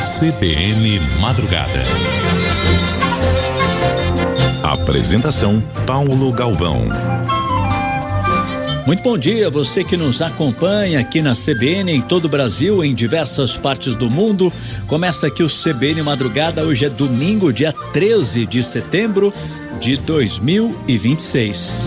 CBN Madrugada. Apresentação: Paulo Galvão. Muito bom dia, você que nos acompanha aqui na CBN em todo o Brasil, em diversas partes do mundo. Começa aqui o CBN Madrugada, hoje é domingo, dia 13 de setembro de 2026.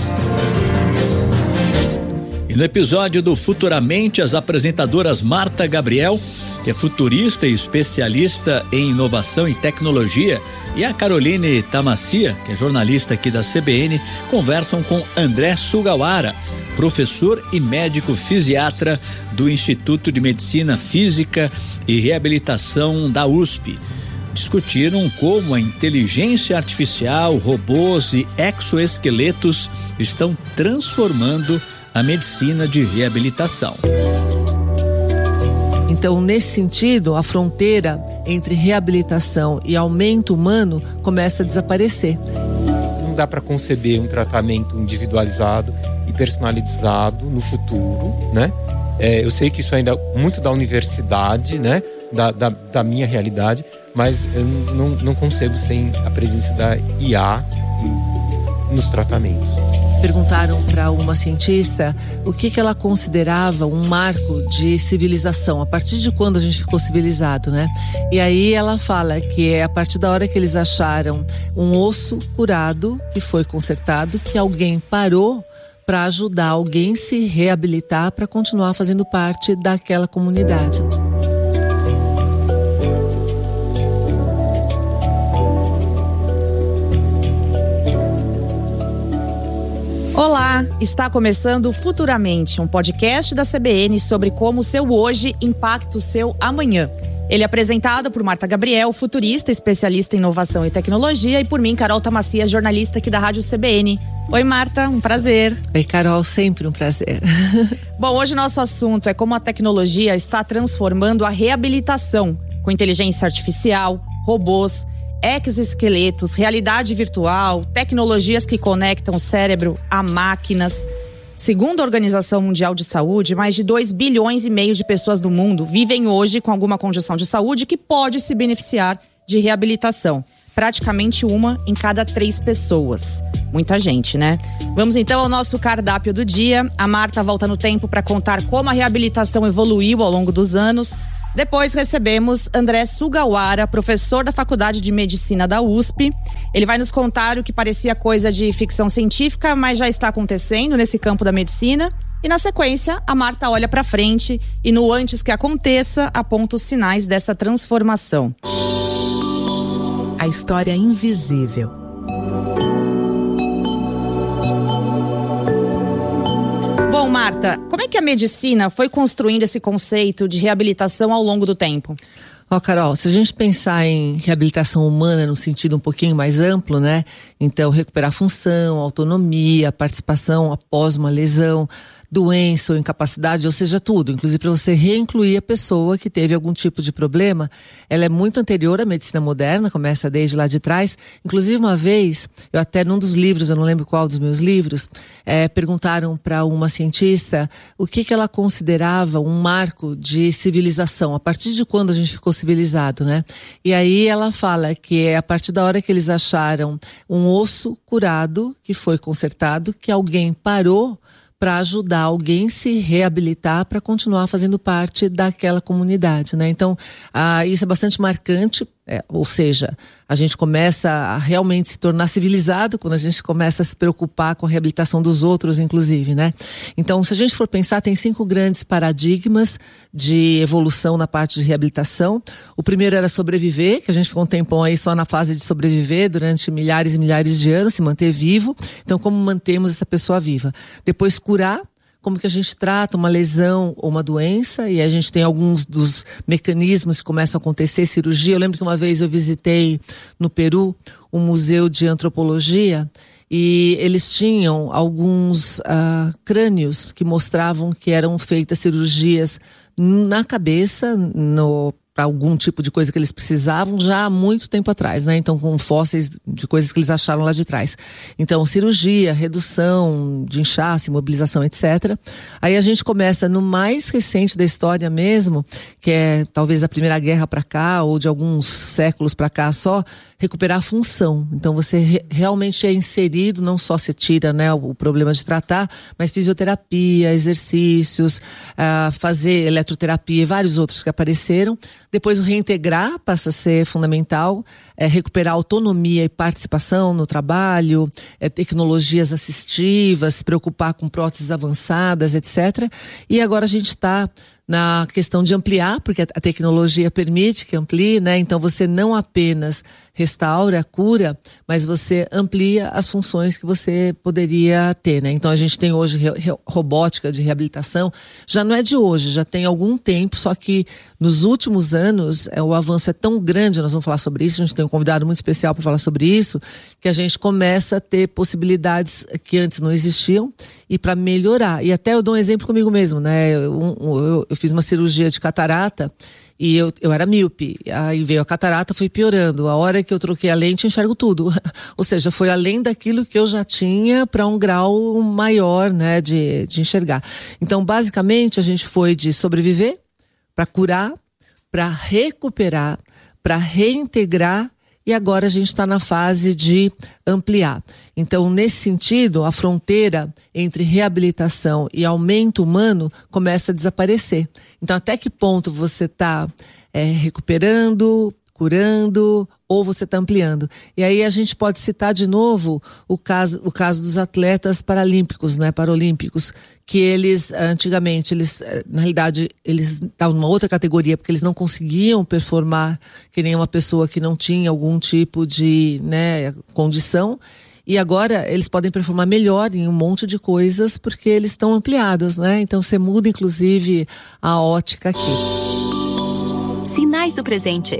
E no episódio do Futuramente, as apresentadoras Marta Gabriel, que é futurista e especialista em inovação e tecnologia, e a Caroline Tamassia, que é jornalista aqui da CBN, conversam com André Sugawara, professor e médico fisiatra do Instituto de Medicina Física e Reabilitação da USP. Discutiram como a inteligência artificial, robôs e exoesqueletos estão transformando a medicina de reabilitação. Então, nesse sentido, a fronteira entre reabilitação e aumento humano começa a desaparecer. Não dá para conceber um tratamento individualizado e personalizado no futuro, né? Eu sei que isso ainda é muito da universidade, né? Da minha realidade, mas eu não concebo sem a presença da IA nos tratamentos. Perguntaram para uma cientista o que ela considerava um marco de civilização, a partir de quando a gente ficou civilizado, né? E aí ela fala que é a partir da hora que eles acharam um osso curado, que foi consertado, que alguém parou para ajudar alguém a se reabilitar para continuar fazendo parte daquela comunidade. Olá, está começando Futuramente, um podcast da CBN sobre como o seu hoje impacta o seu amanhã. Ele é apresentado por Marta Gabriel, futurista, especialista em inovação e tecnologia, e por mim, Carol Tamassia, jornalista aqui da Rádio CBN. Oi, Marta, um prazer. Oi, Carol, sempre um prazer. Bom, hoje nosso assunto é como a tecnologia está transformando a reabilitação, com inteligência artificial, robôs, exoesqueletos, realidade virtual, tecnologias que conectam o cérebro a máquinas. Segundo a Organização Mundial de Saúde, mais de 2,5 bilhões de pessoas do mundo vivem hoje com alguma condição de saúde que pode se beneficiar de reabilitação. Praticamente 1 em cada 3 pessoas. Muita gente, né? Vamos então ao nosso cardápio do dia. A Marta volta no tempo para contar como a reabilitação evoluiu ao longo dos anos. Depois recebemos André Sugawara, professor da Faculdade de Medicina da USP. Ele vai nos contar o que parecia coisa de ficção científica, mas já está acontecendo nesse campo da medicina. E na sequência, a Marta olha para frente e no antes que aconteça, aponta os sinais dessa transformação. A história invisível. Bom, Marta, como é que a medicina foi construindo esse conceito de reabilitação ao longo do tempo? Carol, se a gente pensar em reabilitação humana no sentido um pouquinho mais amplo, né? Então, recuperar a função, autonomia, participação após uma lesão, doença ou incapacidade, ou seja, tudo, inclusive para você reincluir a pessoa que teve algum tipo de problema, ela é muito anterior à medicina moderna, começa desde lá de trás. Inclusive uma vez, eu até num dos livros, eu não lembro qual dos meus livros, perguntaram para uma cientista o que ela considerava um marco de civilização, a partir de quando a gente ficou civilizado, né? E aí ela fala que é a partir da hora que eles acharam um osso curado, que foi consertado, que alguém parou para ajudar alguém a se reabilitar para continuar fazendo parte daquela comunidade, né? Então, isso é bastante marcante, ou seja, a gente começa a realmente se tornar civilizado quando a gente começa a se preocupar com a reabilitação dos outros, inclusive, né? Então, se a gente for pensar, tem 5 grandes paradigmas de evolução na parte de reabilitação. O primeiro era sobreviver, que a gente ficou um tempão aí só na fase de sobreviver durante milhares e milhares de anos, se manter vivo. Então, como mantemos essa pessoa viva? Depois, curar. Como que a gente trata uma lesão ou uma doença, e a gente tem alguns dos mecanismos que começam a acontecer, cirurgia. Eu lembro que uma vez eu visitei no Peru um museu de antropologia e eles tinham alguns crânios que mostravam que eram feitas cirurgias na cabeça, algum tipo de coisa que eles precisavam já há muito tempo atrás, né? Então, com fósseis de coisas que eles acharam lá de trás. Então, cirurgia, redução de inchaço, imobilização, etc. Aí a gente começa no mais recente da história mesmo, que é talvez da Primeira Guerra para cá, ou de alguns séculos para cá só, recuperar a função. Então, você realmente é inserido, não só se tira, né, o problema de tratar, mas fisioterapia, exercícios, fazer eletroterapia e vários outros que apareceram. Depois o reintegrar passa a ser fundamental, recuperar autonomia e participação no trabalho, tecnologias assistivas, se preocupar com próteses avançadas, etc. E agora a gente está na questão de ampliar, porque a tecnologia permite que amplie, né? Então você não apenas restaura, cura, mas você amplia as funções que você poderia ter, né? Então a gente tem hoje robótica de reabilitação, já não é de hoje, já tem algum tempo, só que nos últimos anos o avanço é tão grande, nós vamos falar sobre isso, a gente tem um convidado muito especial para falar sobre isso, que a gente começa a ter possibilidades que antes não existiam e para melhorar. E até eu dou um exemplo comigo mesmo, né? Eu fiz uma cirurgia de catarata e eu era míope, aí veio a catarata, foi piorando. A hora que eu troquei a lente, enxergo tudo. Ou seja, foi além daquilo que eu já tinha para um grau maior, né, de enxergar. Então, basicamente, a gente foi de sobreviver para curar, para recuperar, para reintegrar, e agora a gente está na fase de ampliar. Então, nesse sentido, a fronteira entre reabilitação e aumento humano começa a desaparecer. Então, até que ponto você está recuperando, curando, ou você está ampliando? E aí a gente pode citar de novo o caso dos atletas paralímpicos, né, paralímpicos, que eles, antigamente, na realidade, eles estavam numa outra categoria, porque eles não conseguiam performar que nem uma pessoa que não tinha algum tipo de, né, condição. E agora eles podem performar melhor em um monte de coisas porque eles estão ampliados, né? Então você muda, inclusive, a ótica aqui. Sinais do presente.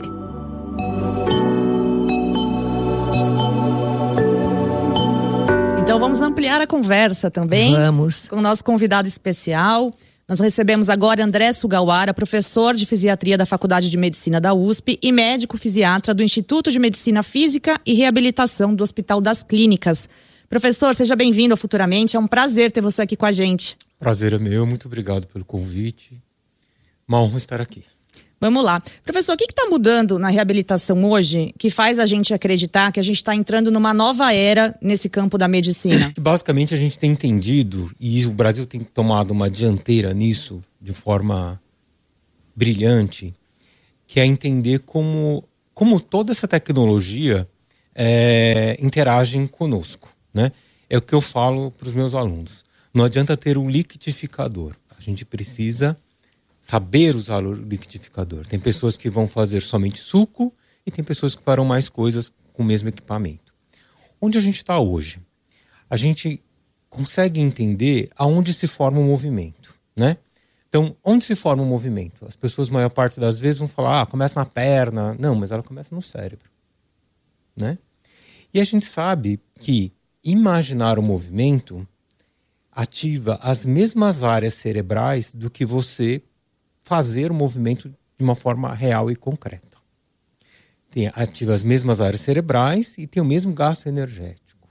Então vamos ampliar a conversa também. Vamos. Com o nosso convidado especial. Nós recebemos agora André Sugawara, professor de fisiatria da Faculdade de Medicina da USP e médico fisiatra do Instituto de Medicina Física e Reabilitação do Hospital das Clínicas. Professor, seja bem-vindo ao Futuramente, é um prazer ter você aqui com a gente. Prazer é meu, muito obrigado pelo convite. Uma honra estar aqui. Vamos lá. Professor, o que está mudando na reabilitação hoje que faz a gente acreditar que a gente está entrando numa nova era nesse campo da medicina? Basicamente, a gente tem entendido, e o Brasil tem tomado uma dianteira nisso de forma brilhante, que é entender como toda essa tecnologia interage conosco, né? É o que eu falo para os meus alunos. Não adianta ter um liquidificador. A gente precisa saber usar o liquidificador. Tem pessoas que vão fazer somente suco e tem pessoas que farão mais coisas com o mesmo equipamento. Onde a gente está hoje? A gente consegue entender aonde se forma um movimento, né? Então, onde se forma um movimento? As pessoas, a maior parte das vezes, vão falar, começa na perna. Não, mas ela começa no cérebro, né? E a gente sabe que imaginar o movimento ativa as mesmas áreas cerebrais do que você fazer o movimento de uma forma real e concreta. Ativa as mesmas áreas cerebrais e tem o mesmo gasto energético.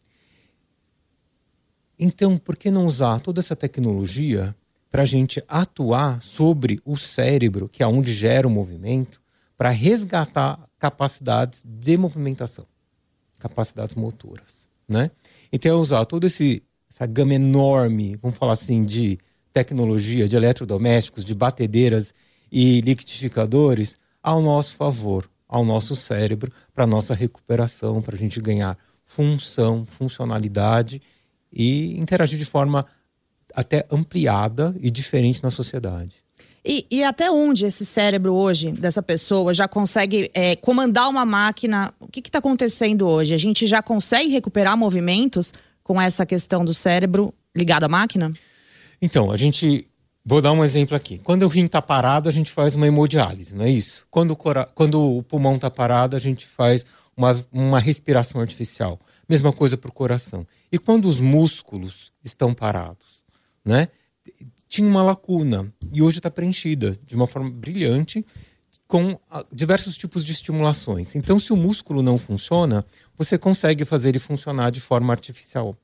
Então, por que não usar toda essa tecnologia para a gente atuar sobre o cérebro, que é onde gera o movimento, para resgatar capacidades de movimentação, capacidades motoras, né? Então, usar toda essa gama enorme, vamos falar assim, de tecnologia, de eletrodomésticos, de batedeiras e liquidificadores ao nosso favor, ao nosso cérebro, para a nossa recuperação, para a gente ganhar funcionalidade e interagir de forma até ampliada e diferente na sociedade. E até onde esse cérebro hoje, dessa pessoa, já consegue comandar uma máquina? O que está acontecendo hoje? A gente já consegue recuperar movimentos com essa questão do cérebro ligado à máquina? Então, vou dar um exemplo aqui. Quando o rim está parado, a gente faz uma hemodiálise, não é isso? Quando o pulmão está parado, a gente faz uma respiração artificial. Mesma coisa para o coração. E quando os músculos estão parados, né? Tinha uma lacuna e hoje está preenchida de uma forma brilhante. com diversos tipos de estimulações. Então, se o músculo não funciona, você consegue fazer ele funcionar de forma artificial.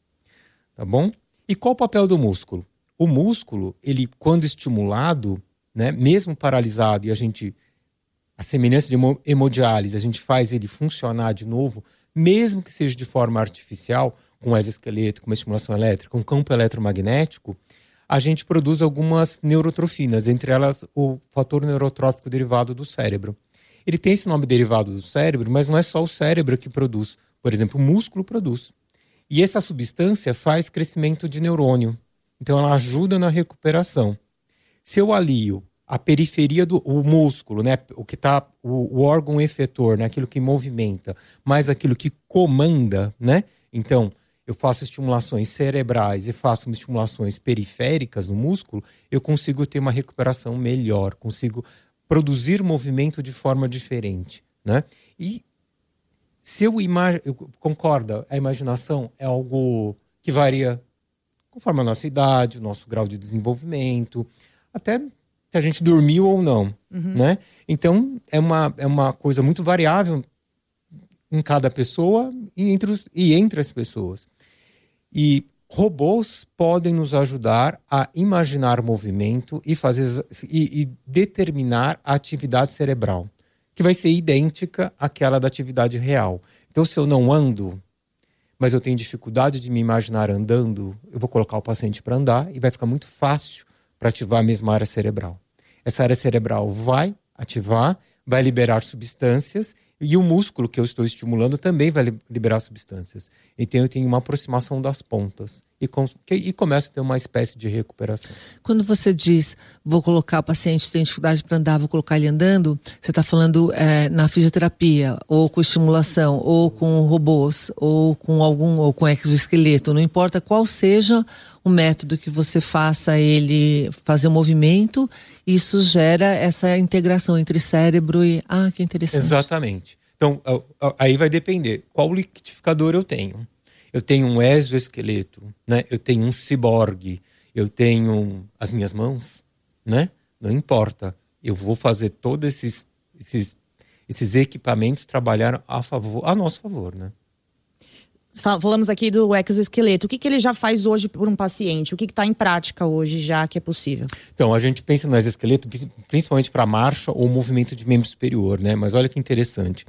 Tá bom? E qual o papel do músculo? O músculo, ele quando estimulado, né, mesmo paralisado, e a semelhança de hemodiálise, a gente faz ele funcionar de novo, mesmo que seja de forma artificial, com exoesqueleto, com uma estimulação elétrica, com campo eletromagnético, a gente produz algumas neurotrofinas, entre elas o fator neurotrófico derivado do cérebro. Ele tem esse nome derivado do cérebro, mas não é só o cérebro que produz. Por exemplo, o músculo produz. E essa substância faz crescimento de neurônio. Então ela ajuda na recuperação. Se eu alio a periferia do músculo, né, o órgão efetor, né, aquilo que movimenta, mais aquilo que comanda, né? Então, eu faço estimulações cerebrais e faço estimulações periféricas no músculo, eu consigo ter uma recuperação melhor, consigo produzir movimento de forma diferente, né? E se eu concordo, a imaginação é algo que varia conforme a nossa idade, o nosso grau de desenvolvimento, até se a gente dormiu ou não, né? Então, é uma coisa muito variável em cada pessoa e entre as pessoas. E robôs podem nos ajudar a imaginar movimento e determinar a atividade cerebral, que vai ser idêntica àquela da atividade real. Então, se eu não ando, mas eu tenho dificuldade de me imaginar andando, eu vou colocar o paciente para andar e vai ficar muito fácil para ativar a mesma área cerebral. Essa área cerebral vai ativar, vai liberar substâncias e o músculo que eu estou estimulando também vai liberar substâncias. Então eu tenho uma aproximação das pontas e começo a ter uma espécie de recuperação. Quando você diz, vou colocar o paciente que tem dificuldade para andar, vou colocar ele andando, você está falando na fisioterapia, ou com estimulação, ou com robôs, ou com exoesqueleto, não importa qual seja o método que você faça ele fazer o movimento, isso gera essa integração entre cérebro e... Ah, que interessante. Exatamente. Então, aí vai depender qual liquidificador eu tenho. Eu tenho um exoesqueleto, né? Eu tenho um ciborgue, eu tenho as minhas mãos, né? Não importa. Eu vou fazer todos esses equipamentos trabalhar a nosso favor, né? Falamos aqui do exoesqueleto. O que ele já faz hoje por um paciente? O que está em prática hoje já que é possível? Então, a gente pensa no exoesqueleto principalmente para marcha ou movimento de membro superior, né? Mas olha que interessante.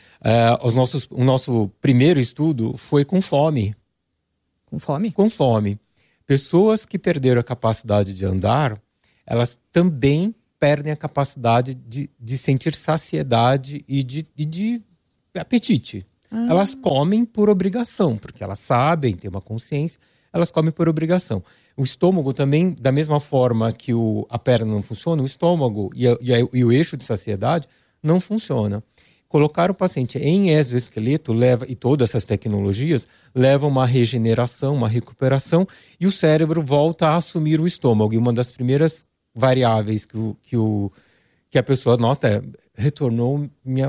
O nosso primeiro estudo foi com fome. Com fome? Com fome. Pessoas que perderam a capacidade de andar, elas também perdem a capacidade de sentir saciedade e de apetite. Elas comem por obrigação, porque elas sabem, têm uma consciência, elas comem por obrigação. O estômago também, da mesma forma que a perna não funciona, o estômago e o eixo de saciedade não funciona. Colocar o paciente em exoesqueleto e todas essas tecnologias levam a uma regeneração, uma recuperação, e o cérebro volta a assumir o estômago. E uma das primeiras variáveis que a pessoa nota é: retornou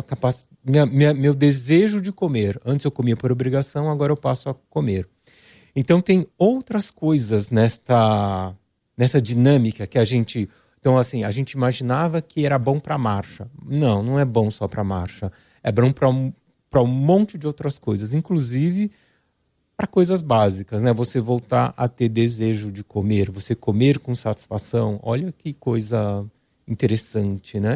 meu desejo de comer. Antes eu comia por obrigação, agora eu passo a comer. Então tem outras coisas nessa dinâmica que a gente... Então, assim, a gente imaginava que era bom para marcha. Não é bom só para marcha. É bom para um monte de outras coisas, inclusive para coisas básicas, né? Você voltar a ter desejo de comer, você comer com satisfação. Olha que coisa interessante, né?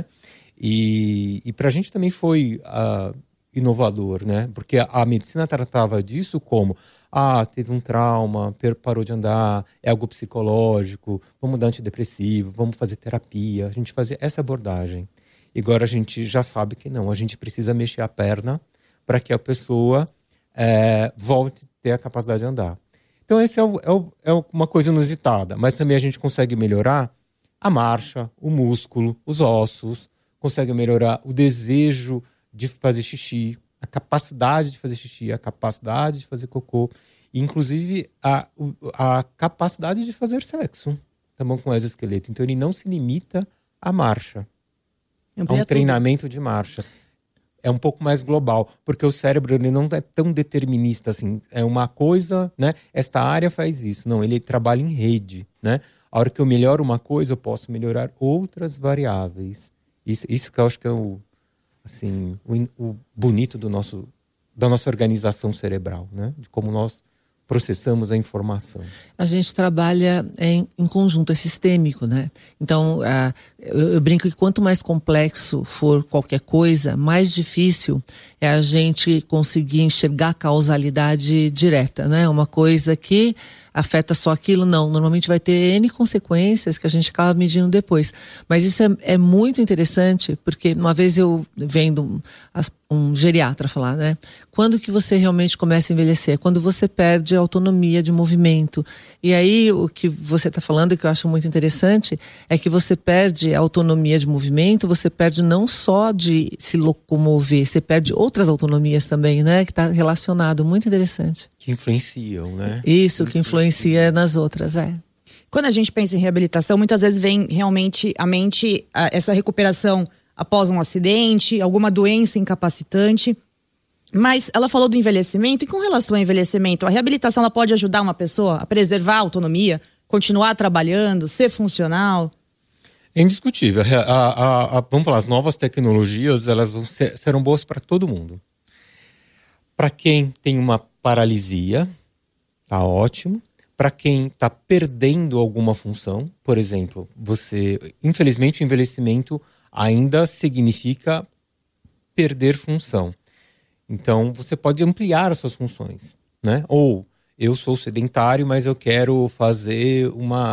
E para a gente também foi inovador, né? Porque a medicina tratava disso como: teve um trauma, parou de andar, é algo psicológico, vamos dar antidepressivo, vamos fazer terapia. A gente fazia essa abordagem. E agora a gente já sabe que não, a gente precisa mexer a perna para que a pessoa volte a ter a capacidade de andar. Então esse é uma coisa inusitada, mas também a gente consegue melhorar a marcha, o músculo, os ossos, consegue melhorar o desejo de fazer xixi, a capacidade de fazer xixi, a capacidade de fazer cocô, e inclusive a capacidade de fazer sexo, também com o exoesqueleto. Então ele não se limita à marcha, a um treinamento de marcha. É um pouco mais global, porque o cérebro ele não é tão determinista assim. É uma coisa, né? Esta área faz isso. Não, ele trabalha em rede, né? A hora que eu melhoro uma coisa, eu posso melhorar outras variáveis. Isso que eu acho que é o bonito da nossa organização cerebral, né? De como nós processamos a informação. A gente trabalha em conjunto, é sistêmico, né? Então, eu brinco que quanto mais complexo for qualquer coisa, mais difícil é a gente conseguir enxergar a causalidade direta, né? Uma coisa que afeta só aquilo, não. Normalmente vai ter N consequências que a gente acaba medindo depois. Mas isso é muito interessante, porque uma vez eu vendo um geriatra falar, né? Quando que você realmente começa a envelhecer? Quando você perde a autonomia de movimento. E aí, o que você está falando, que eu acho muito interessante, é que você perde a autonomia de movimento, você perde não só de se locomover, você perde outras autonomias também, né? Que está relacionado, muito interessante. Que influenciam, né? Isso, que influencia nas outras, Quando a gente pensa em reabilitação, muitas vezes vem realmente à mente essa recuperação após um acidente, alguma doença incapacitante. Mas ela falou do envelhecimento, e com relação ao envelhecimento, a reabilitação ela pode ajudar uma pessoa a preservar a autonomia, continuar trabalhando, ser funcional? É indiscutível. Vamos falar, as novas tecnologias, elas serão boas para todo mundo. Para quem tem uma paralisia, tá ótimo. Para quem está perdendo alguma função, por exemplo, infelizmente o envelhecimento ainda significa perder função. Então, você pode ampliar as suas funções, né? Ou, eu sou sedentário, mas eu quero fazer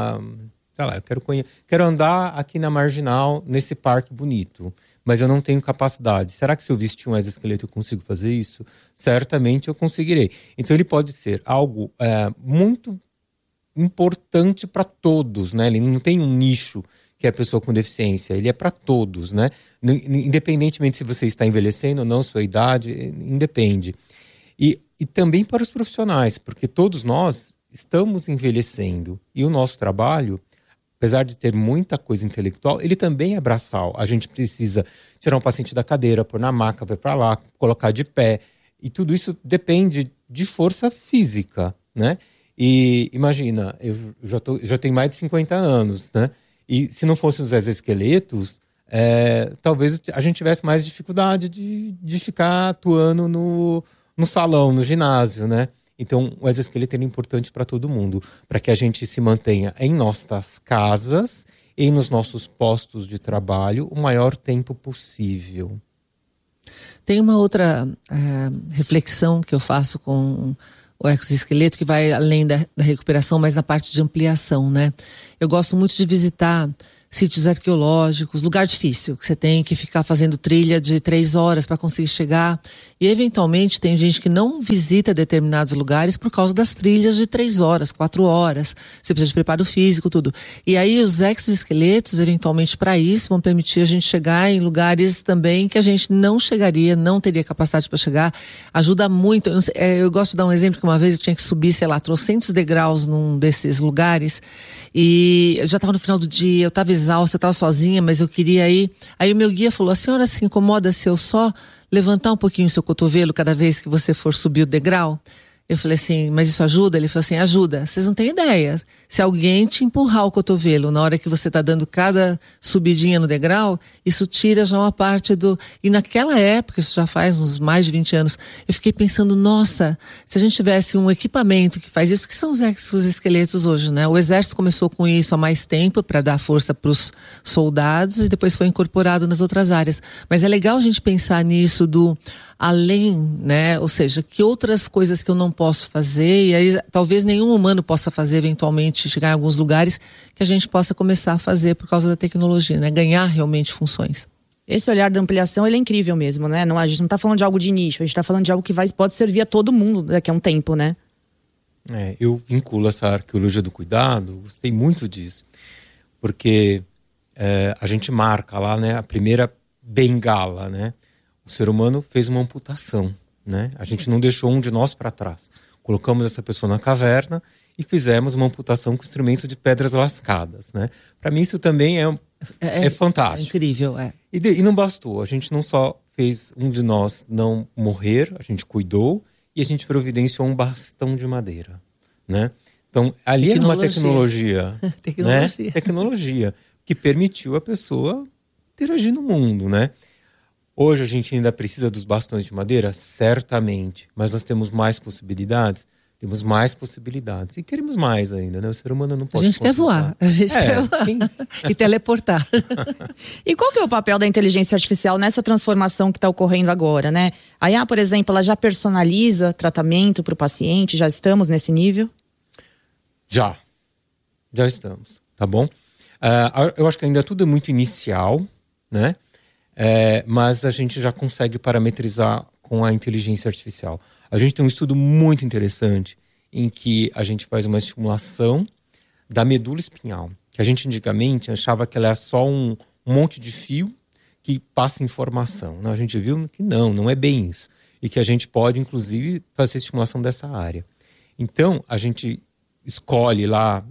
eu quero andar aqui na Marginal, nesse parque bonito, mas eu não tenho capacidade. Será que se eu vestir um exoesqueleto eu consigo fazer isso? Certamente eu conseguirei. Então, ele pode ser algo muito importante para todos, né? Ele não tem um nicho que é a pessoa com deficiência, ele é para todos, né? Independentemente se você está envelhecendo ou não, sua idade, independe. E também para os profissionais, porque todos nós estamos envelhecendo. E o nosso trabalho, apesar de ter muita coisa intelectual, ele também é braçal. A gente precisa tirar um paciente da cadeira, pôr na maca, vai para lá, colocar de pé. E tudo isso depende de força física, né? E imagina, eu já tenho mais de 50 anos, né? E se não fossem os exoesqueletos, talvez a gente tivesse mais dificuldade de ficar atuando no salão, no ginásio, né? Então, o exoesqueleto é importante para todo mundo, para que a gente se mantenha em nossas casas e nos nossos postos de trabalho o maior tempo possível. Tem uma outra reflexão que eu faço com o exoesqueleto, que vai além da recuperação, mas na parte de ampliação, né? Eu gosto muito de visitar sítios arqueológicos, lugar difícil, que você tem que ficar fazendo trilha de 3 horas para conseguir chegar. E, eventualmente, tem gente que não visita determinados lugares por causa das trilhas de 3 horas, 4 horas. Você precisa de preparo físico, tudo. E aí, os exoesqueletos, eventualmente, para isso, vão permitir a gente chegar em lugares também que a gente não chegaria, não teria capacidade para chegar. Ajuda muito. Eu gosto de dar um exemplo que uma vez eu tinha que subir, sei lá, trocentos degraus num desses lugares. E eu já estava no final do dia, eu estava exausta, eu estava sozinha, mas eu queria ir. Aí o meu guia falou: a senhora se incomoda se eu só levantar um pouquinho o seu cotovelo cada vez que você for subir o degrau? Eu falei assim, mas isso ajuda? Ele falou assim, ajuda. Vocês não têm ideia. Se alguém te empurrar o cotovelo na hora que você está dando cada subidinha no degrau, isso tira já uma parte do... E naquela época, isso já faz uns mais de 20 anos, eu fiquei pensando, nossa, se a gente tivesse um equipamento que faz isso, que são os exoesqueletos hoje, né? O exército começou com isso há mais tempo para dar força para os soldados e depois foi incorporado nas outras áreas. Mas é legal a gente pensar nisso do além, né? Ou seja, que outras coisas que eu não posso fazer, e aí talvez nenhum humano possa fazer eventualmente, chegar em alguns lugares, que a gente possa começar a fazer por causa da tecnologia, né? Ganhar realmente funções. Esse olhar da ampliação, ele é incrível mesmo, né? A gente não está falando de algo de nicho, a gente está falando de algo que pode servir a todo mundo daqui a um tempo, né? Eu vinculo essa arqueologia do cuidado, gostei muito disso, porque a gente marca lá, né, a primeira bengala, né? O ser humano fez uma amputação, né? A gente não deixou um de nós para trás. Colocamos essa pessoa na caverna e fizemos uma amputação com instrumento de pedras lascadas, né? Para mim isso também é fantástico. É incrível, E não bastou. A gente não só fez um de nós não morrer, a gente cuidou e a gente providenciou um bastão de madeira, né? Então ali era uma tecnologia, tecnologia. Né? Tecnologia que permitiu a pessoa interagir no mundo, né? Hoje a gente ainda precisa dos bastões de madeira? Certamente. Mas nós temos mais possibilidades? Temos mais possibilidades. E queremos mais ainda, né? O ser humano não pode... A gente quer voar. A gente quer voar. E teleportar. E qual que é o papel da inteligência artificial nessa transformação que está ocorrendo agora, né? A IA, por exemplo, ela já personaliza tratamento para o paciente? Já estamos nesse nível? Já estamos, tá bom? Eu acho que ainda tudo é muito inicial, né? Mas a gente já consegue parametrizar com a inteligência artificial. A gente tem um estudo muito interessante em que a gente faz uma estimulação da medula espinhal, que a gente antigamente achava que ela era só um monte de fio que passa informação. A gente viu que não é bem isso. E que a gente pode, inclusive, fazer estimulação dessa área. Então, a gente escolhe lá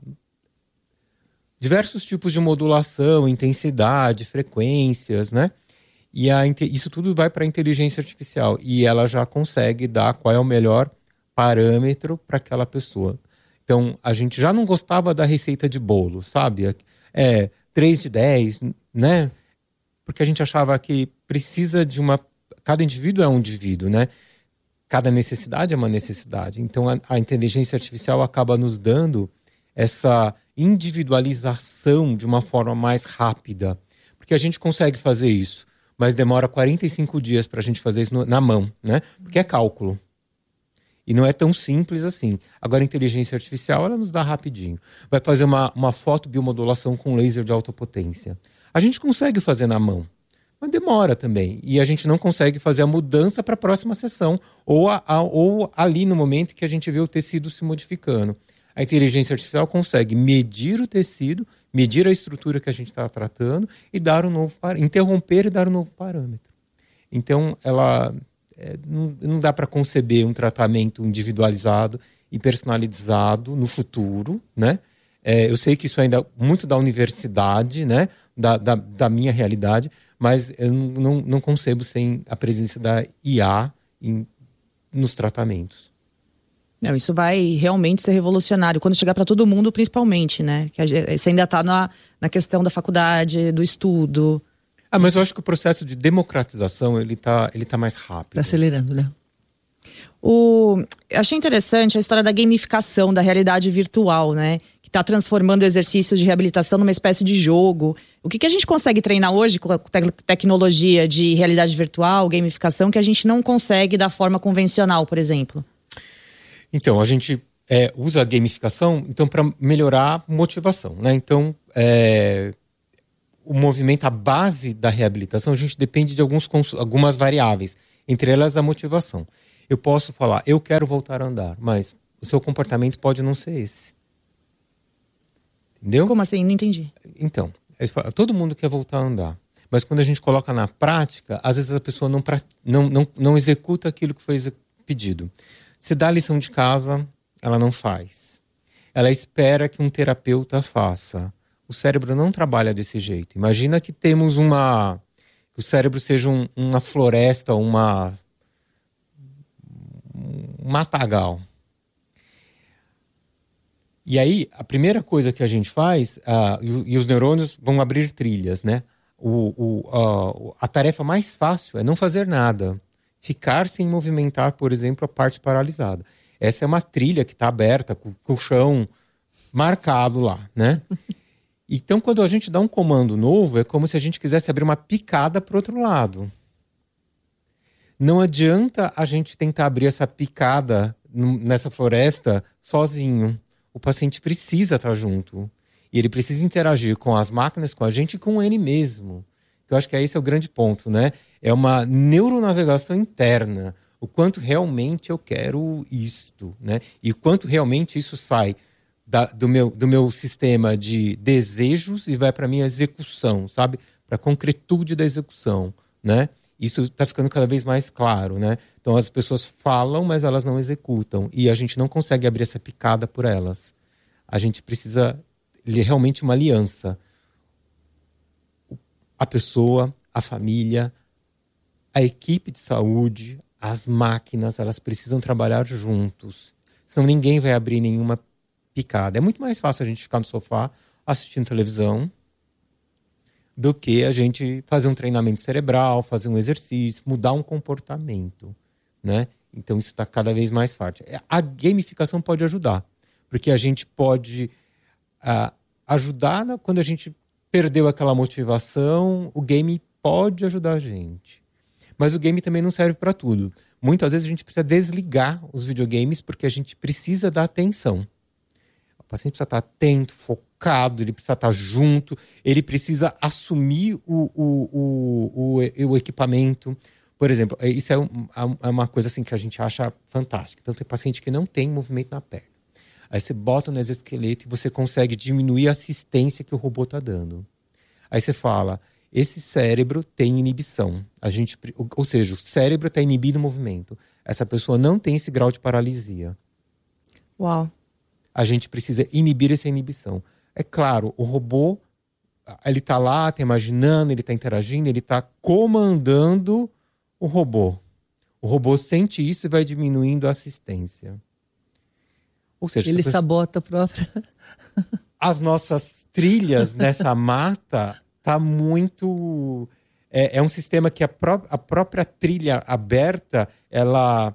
diversos tipos de modulação, intensidade, frequências, né? E isso tudo vai para a inteligência artificial. E ela já consegue dar qual é o melhor parâmetro para aquela pessoa. Então, a gente já não gostava da receita de bolo, sabe? 3 de 10, né? Porque a gente achava que precisa de uma... Cada indivíduo é um indivíduo, né? Cada necessidade é uma necessidade. Então, a inteligência artificial acaba nos dando essa individualização de uma forma mais rápida. Porque a gente consegue fazer isso, mas demora 45 dias para a gente fazer isso na mão, né? Porque é cálculo. E não é tão simples assim. Agora, a inteligência artificial, ela nos dá rapidinho. Vai fazer uma fotobiomodulação com laser de alta potência. A gente consegue fazer na mão, mas demora também. E a gente não consegue fazer a mudança para a próxima sessão, ou ali no momento que a gente vê o tecido se modificando. A inteligência artificial consegue medir o tecido, medir a estrutura que a gente está tratando e dar interromper e dar um novo parâmetro. Então, ela não dá para conceber um tratamento individualizado e personalizado no futuro, né? Eu sei que isso ainda é muito da universidade, né? Da minha realidade, mas eu não concebo sem a presença da IA nos tratamentos. Não, isso vai realmente ser revolucionário, quando chegar para todo mundo, principalmente, né? Que você ainda está na questão da faculdade, do estudo. Mas eu acho que o processo de democratização, ele tá mais rápido. Está acelerando, né? Eu achei interessante a história da gamificação da realidade virtual, né? Que está transformando exercícios de reabilitação numa espécie de jogo. O que a gente consegue treinar hoje com a tecnologia de realidade virtual, gamificação, que a gente não consegue da forma convencional, por exemplo? Então, a gente usa a gamificação para melhorar a motivação, né? Então, o movimento, a base da reabilitação, a gente depende de algumas variáveis, entre elas a motivação. Eu posso falar, eu quero voltar a andar, mas o seu comportamento pode não ser esse. Entendeu? Como assim? Não entendi. Então, todo mundo quer voltar a andar, mas quando a gente coloca na prática, às vezes a pessoa não executa aquilo que foi pedido. Se dá a lição de casa, ela não faz. Ela espera que um terapeuta faça. O cérebro não trabalha desse jeito. Imagina que temos que o cérebro seja uma floresta, um matagal. E aí, a primeira coisa que a gente faz, e os neurônios vão abrir trilhas, né? A tarefa mais fácil é não fazer nada. Ficar sem movimentar, por exemplo, a parte paralisada. Essa é uma trilha que está aberta, com o chão marcado lá, né? Então, quando a gente dá um comando novo, é como se a gente quisesse abrir uma picada para o outro lado. Não adianta a gente tentar abrir essa picada nessa floresta sozinho. O paciente precisa estar junto. E ele precisa interagir com as máquinas, com a gente e com ele mesmo. Eu acho que esse é o grande ponto, né? É uma neuronavegação interna. O quanto realmente eu quero isto, né? E o quanto realmente isso sai do meu sistema de desejos e vai para a minha execução, sabe? Para a concretude da execução, né? Isso está ficando cada vez mais claro, né? Então as pessoas falam, mas elas não executam. E a gente não consegue abrir essa picada por elas. A gente precisa realmente uma aliança. A pessoa, a família, a equipe de saúde, as máquinas, elas precisam trabalhar juntos. Senão ninguém vai abrir nenhuma picada. É muito mais fácil a gente ficar no sofá assistindo televisão, do que a gente fazer um treinamento cerebral, fazer um exercício, mudar um comportamento, né? Então isso está cada vez mais forte. A gamificação pode ajudar, porque a gente pode ajudar quando a gente perdeu aquela motivação, o game pode ajudar a gente. Mas o game também não serve para tudo. Muitas vezes a gente precisa desligar os videogames porque a gente precisa dar atenção. O paciente precisa estar atento, focado, ele precisa estar junto, ele precisa assumir o equipamento. Por exemplo, isso é uma coisa assim que a gente acha fantástica. Então tem paciente que não tem movimento na perna. Aí você bota no exoesqueleto e você consegue diminuir a assistência que o robô está dando. Aí você fala, esse cérebro tem inibição. Ou seja, o cérebro está inibindo o movimento. Essa pessoa não tem esse grau de paralisia. Uau. A gente precisa inibir essa inibição. É claro, o robô, ele está lá, está imaginando, ele está interagindo, ele está comandando o robô. O robô sente isso e vai diminuindo a assistência. Ou seja, ele sabota a própria... As nossas trilhas nessa mata tá muito... É um sistema que a própria trilha aberta, ela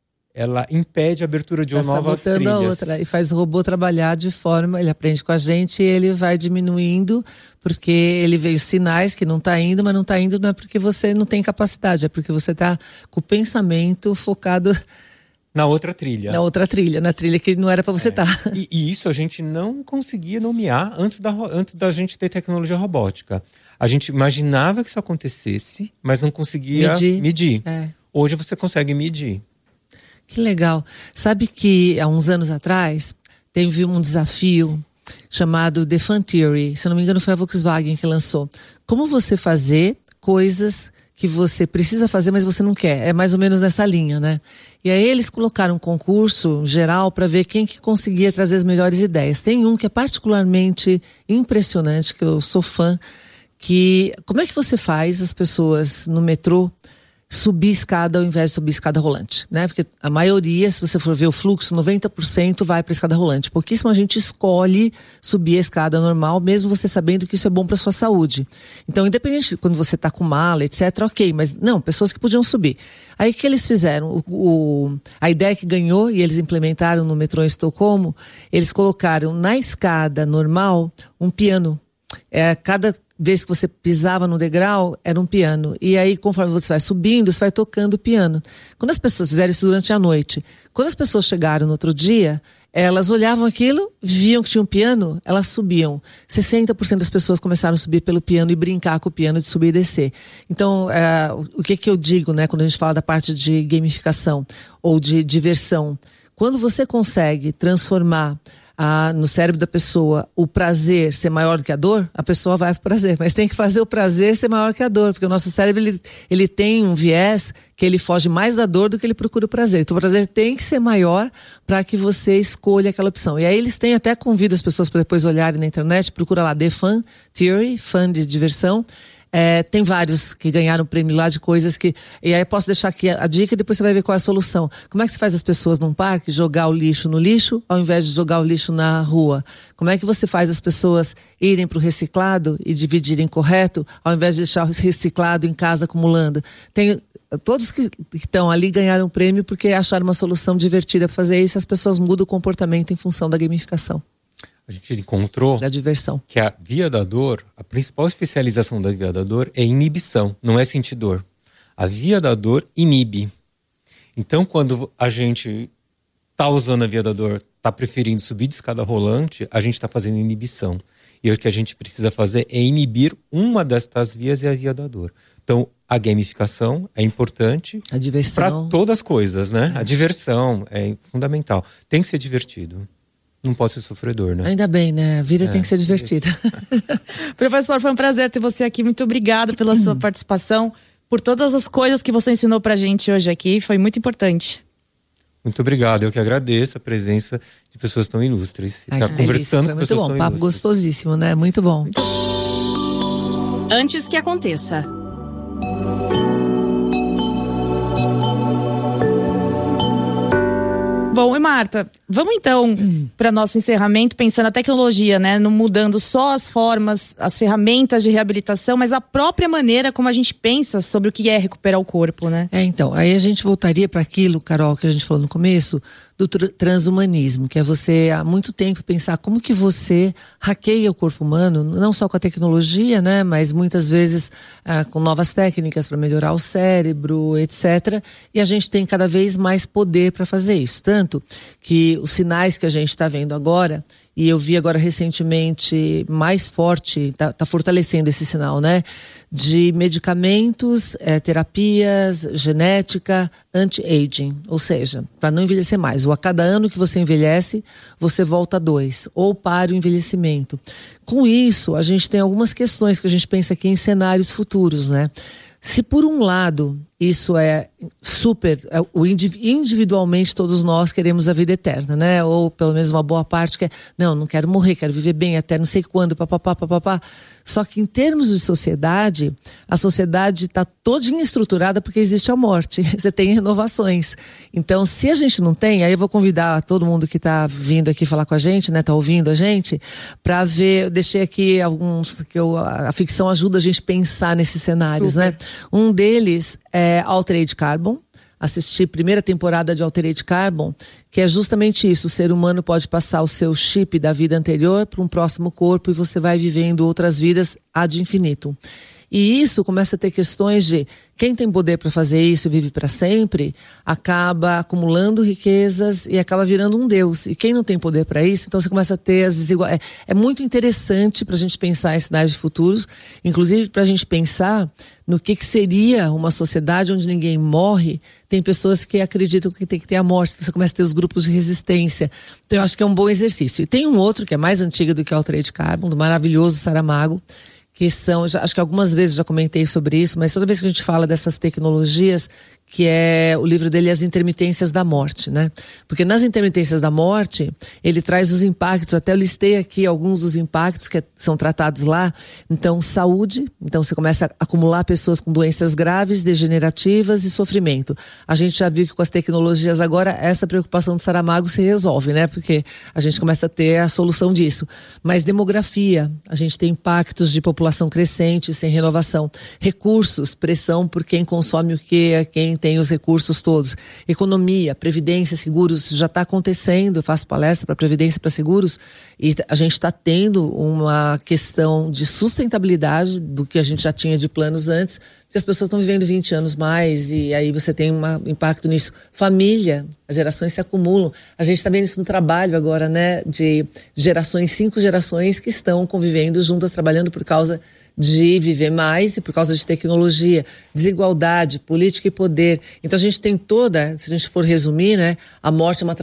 impede a abertura de novas trilhas. Tá sabotando a outra e faz o robô trabalhar de forma... Ele aprende com a gente e ele vai diminuindo, porque ele vê os sinais que não está indo, mas não está indo não é porque você não tem capacidade, é porque você está com o pensamento focado... Na outra trilha. Na trilha que não era para você estar. E isso a gente não conseguia nomear antes da gente ter tecnologia robótica. A gente imaginava que isso acontecesse, mas não conseguia medir. Hoje você consegue medir. Que legal. Sabe que há uns anos atrás teve um desafio chamado The Fun Theory. Se não me engano foi a Volkswagen que lançou. Como você fazer coisas que você precisa fazer, mas você não quer. É mais ou menos nessa linha, né? E aí eles colocaram um concurso geral para ver quem que conseguia trazer as melhores ideias. Tem um que é particularmente impressionante, que eu sou fã, que como é que você faz as pessoas no metrô subir escada ao invés de subir escada rolante, né? Porque a maioria, se você for ver o fluxo, 90% vai para escada rolante. Pouquíssima gente escolhe subir a escada normal, mesmo você sabendo que isso é bom para sua saúde. Então, independente de quando você está com mala, etc, ok, mas não, pessoas que podiam subir. Aí o que eles fizeram? A ideia que ganhou, e eles implementaram no metrô em Estocolmo, eles colocaram na escada normal um piano. Cada vez que você pisava no degrau, era um piano. E aí, conforme você vai subindo, você vai tocando o piano. Quando as pessoas fizeram isso durante a noite, quando as pessoas chegaram no outro dia, elas olhavam aquilo, viam que tinha um piano, elas subiam. 60% das pessoas começaram a subir pelo piano e brincar com o piano de subir e descer. Então, o que eu digo, né, quando a gente fala da parte de gamificação ou de diversão? Quando você consegue transformar no cérebro da pessoa o prazer ser maior do que a dor, a pessoa vai pro prazer. Mas tem que fazer o prazer ser maior que a dor, porque o nosso cérebro ele tem um viés que ele foge mais da dor do que ele procura o prazer. Então o prazer tem que ser maior para que você escolha aquela opção. E aí eles têm, até convido as pessoas para depois olharem na internet, procura lá The Fun Theory, fun de diversão. Tem vários que ganharam prêmio lá de coisas que... E aí eu posso deixar aqui a dica e depois você vai ver qual é a solução. Como é que você faz as pessoas num parque jogar o lixo no lixo ao invés de jogar o lixo na rua? Como é que você faz as pessoas irem para o reciclado e dividirem correto ao invés de deixar o reciclado em casa acumulando? Todos que estão ali ganharam prêmio porque acharam uma solução divertida para fazer isso, e as pessoas mudam o comportamento em função da gamificação. A gente encontrou da diversão. Que a via da dor, a principal especialização da via da dor é inibição, não é sentir dor. A via da dor inibe. Então, quando a gente está usando a via da dor, está preferindo subir de escada rolante, a gente está fazendo inibição. E o que a gente precisa fazer é inibir uma destas vias, e a via da dor. Então, a gamificação é importante para todas as coisas, né? A diversão é fundamental. Tem que ser divertido. Não pode ser sofredor, né? Ainda bem, né? A vida tem que ser divertida. Professor, foi um prazer ter você aqui. Muito obrigada pela sua participação, por todas as coisas que você ensinou pra gente hoje aqui. Foi muito importante. Muito obrigado. Eu que agradeço a presença de pessoas tão ilustres. Estar conversando com pessoas tão ilustres. Muito bom. Papo gostosíssimo, né? Muito bom. Antes que aconteça. Bom, Marta, vamos então para nosso encerramento pensando a tecnologia, né? Não mudando só as formas, as ferramentas de reabilitação, mas a própria maneira como a gente pensa sobre o que é recuperar o corpo, né? Então, aí a gente voltaria para aquilo, Carol, que a gente falou no começo, do transhumanismo, que é você há muito tempo pensar como que você hackeia o corpo humano, não só com a tecnologia, né, mas muitas vezes com novas técnicas para melhorar o cérebro, etc. E a gente tem cada vez mais poder para fazer isso. Tanto que os sinais que a gente está vendo agora, e eu vi agora recentemente mais forte, tá fortalecendo esse sinal, né? De medicamentos, terapias, genética, anti-aging. Ou seja, para não envelhecer mais. Ou a cada ano que você envelhece, você volta a 2. Ou para o envelhecimento. Com isso, a gente tem algumas questões que a gente pensa aqui em cenários futuros, né? Se por um lado isso é super, individualmente todos nós queremos a vida eterna, né? Ou pelo menos uma boa parte que é, não quero morrer, quero viver bem até não sei quando, papapá. Só que em termos de sociedade, a sociedade está todinha estruturada porque existe a morte, você tem renovações. Então, se a gente não tem, aí eu vou convidar todo mundo que está vindo aqui falar com a gente, né? Está ouvindo a gente, para ver, eu deixei aqui alguns, a ficção ajuda a gente a pensar nesses cenários, super, né? Um deles é Altered Carbon. Assisti a primeira temporada de Altered Carbon, que é justamente isso, o ser humano pode passar o seu chip da vida anterior para um próximo corpo e você vai vivendo outras vidas ad infinitum. E isso começa a ter questões de quem tem poder para fazer isso e vive para sempre, acaba acumulando riquezas e acaba virando um deus. E quem não tem poder para isso, então você começa a ter as desigualdades. É muito interessante para a gente pensar em cenários futuros, inclusive para a gente pensar no que seria uma sociedade onde ninguém morre. Tem pessoas que acreditam que tem que ter a morte, então você começa a ter os grupos de resistência. Então eu acho que é um bom exercício. E tem um outro que é mais antigo do que o Altered Carbon, do maravilhoso Saramago, que são, acho que algumas vezes já comentei sobre isso, mas toda vez que a gente fala dessas tecnologias, que é o livro dele As Intermitências da Morte, né? Porque nas Intermitências da Morte, ele traz os impactos, até eu listei aqui alguns dos impactos que são tratados lá. Então, saúde, então você começa a acumular pessoas com doenças graves, degenerativas e sofrimento. A gente já viu que com as tecnologias agora, essa preocupação do Saramago se resolve, né? Porque a gente começa a ter a solução disso. Mas demografia, a gente tem impactos de população crescente, sem renovação. Recursos, pressão por quem consome o quê, quem tem os recursos todos. Economia, previdência, seguros, já está acontecendo. Eu faço palestra para previdência e para seguros e a gente está tendo uma questão de sustentabilidade do que a gente já tinha de planos antes, porque as pessoas estão vivendo 20 anos mais e aí você tem um impacto nisso. Família, as gerações se acumulam. A gente está vendo isso no trabalho agora, né? De gerações, 5 gerações que estão convivendo juntas, trabalhando por causa de viver mais e por causa de tecnologia, desigualdade, política e poder. Então a gente tem toda, se a gente for resumir, né, a morte é uma